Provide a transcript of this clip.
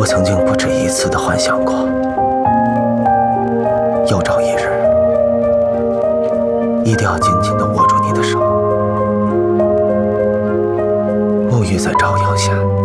曾经不止一次地幻想过，有朝一日，一定要紧紧地握住你的手，沐浴在朝阳下。